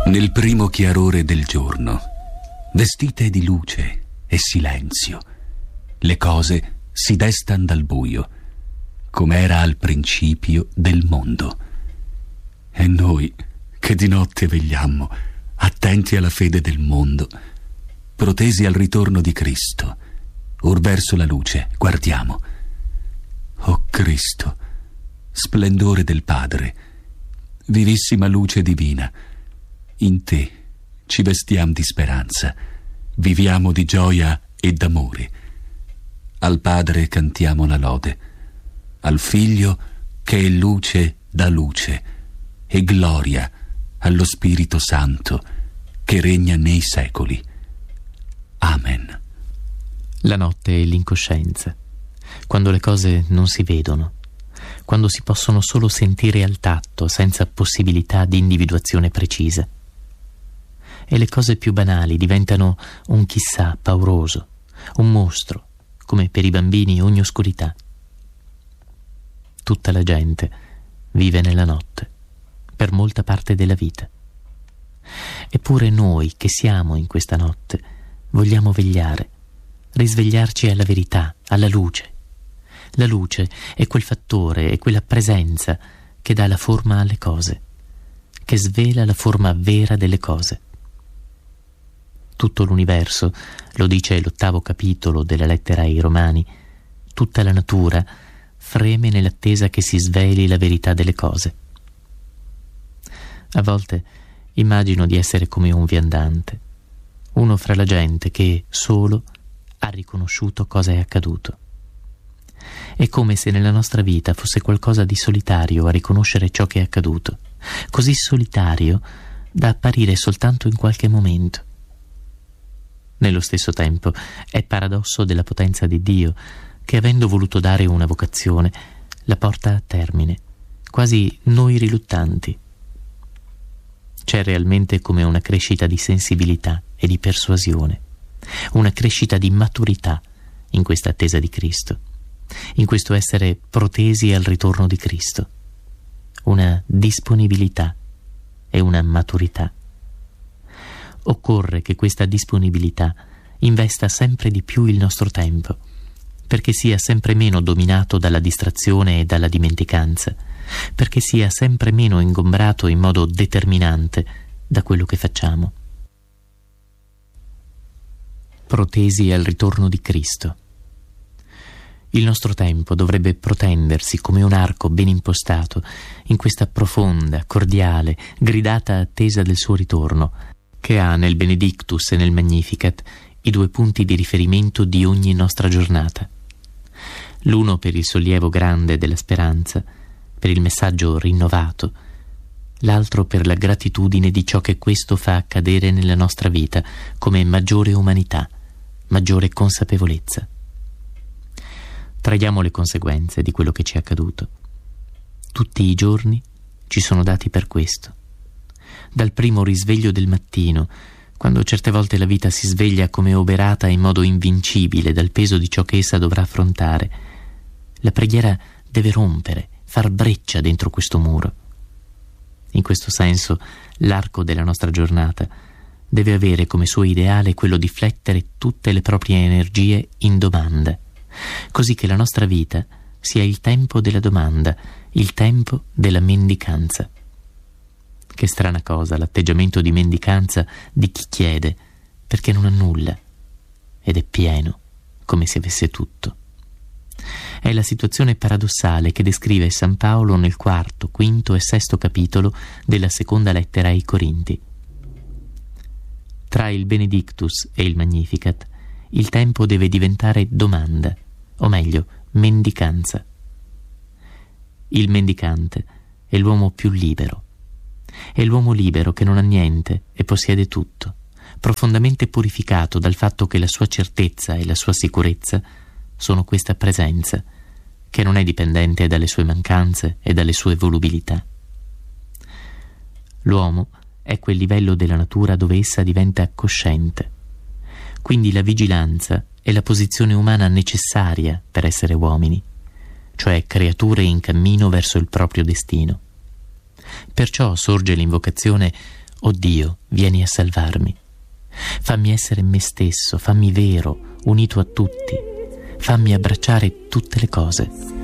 Nel primo chiarore del giorno, vestite di luce e silenzio, le cose si destan dal buio, come era al principio del mondo. E noi, che di notte vegliammo, attenti alla fede del mondo, protesi al ritorno di Cristo, or verso la luce guardiamo. O Cristo, splendore del Padre, vivissima luce divina, in te ci vestiam di speranza, viviamo di gioia e d'amore. Al Padre cantiamo la lode, al Figlio che è luce da luce, e gloria allo Spirito Santo che regna nei secoli. Amen. La notte è l'incoscienza, quando le cose non si vedono, quando si possono solo sentire al tatto senza possibilità di individuazione precisa. E le cose più banali diventano un chissà pauroso, un mostro, come per i bambini ogni oscurità. Tutta la gente vive nella notte, per molta parte della vita. Eppure noi che siamo in questa notte vogliamo vegliare, risvegliarci alla verità, alla luce. La luce è quel fattore, è quella presenza che dà la forma alle cose, che svela la forma vera delle cose. Tutto l'universo, lo dice l'8° capitolo della lettera ai Romani, tutta la natura freme nell'attesa che si sveli la verità delle cose. A volte immagino di essere come un viandante, uno fra la gente che solo ha riconosciuto cosa è accaduto. È come se nella nostra vita fosse qualcosa di solitario a riconoscere ciò che è accaduto, così solitario da apparire soltanto in qualche momento. Nello stesso tempo è paradosso della potenza di Dio che, avendo voluto dare una vocazione, la porta a termine, quasi noi riluttanti. C'è realmente come una crescita di sensibilità e di persuasione, una crescita di maturità in questa attesa di Cristo, in questo essere protesi al ritorno di Cristo, una disponibilità e una maturità. Occorre che questa disponibilità investa sempre di più il nostro tempo, perché sia sempre meno dominato dalla distrazione e dalla dimenticanza, perché sia sempre meno ingombrato in modo determinante da quello che facciamo. Protesi al ritorno di Cristo. Il nostro tempo dovrebbe protendersi come un arco ben impostato in questa profonda, cordiale, gridata attesa del suo ritorno, che ha nel Benedictus e nel Magnificat i 2 punti di riferimento di ogni nostra giornata. L'uno per il sollievo grande della speranza, per il messaggio rinnovato, l'altro per la gratitudine di ciò che questo fa accadere nella nostra vita come maggiore umanità, maggiore consapevolezza. Traiamo le conseguenze di quello che ci è accaduto. Tutti i giorni ci sono dati per questo. Dal primo risveglio del mattino, quando certe volte la vita si sveglia come oberata in modo invincibile dal peso di ciò che essa dovrà affrontare, la preghiera deve rompere, far breccia dentro questo muro. In questo senso, l'arco della nostra giornata deve avere come suo ideale quello di flettere tutte le proprie energie in domanda, così che la nostra vita sia il tempo della domanda, il tempo della mendicanza. Che strana cosa l'atteggiamento di mendicanza di chi chiede, perché non ha nulla, ed è pieno, come se avesse tutto. È la situazione paradossale che descrive San Paolo nel 4., 5. e 6. capitolo della 2ª lettera ai Corinti. Tra il Benedictus e il Magnificat, il tempo deve diventare domanda, o meglio, mendicanza. Il mendicante è l'uomo più libero. È l'uomo libero che non ha niente e possiede tutto, profondamente purificato dal fatto che la sua certezza e la sua sicurezza sono questa presenza, che non è dipendente dalle sue mancanze e dalle sue volubilità. L'uomo è quel livello della natura dove essa diventa cosciente. Quindi la vigilanza è la posizione umana necessaria per essere uomini, cioè creature in cammino verso il proprio destino. Perciò sorge l'invocazione O Dio, vieni a salvarmi. Fammi essere me stesso, fammi vero, unito a tutti. Fammi abbracciare tutte le cose.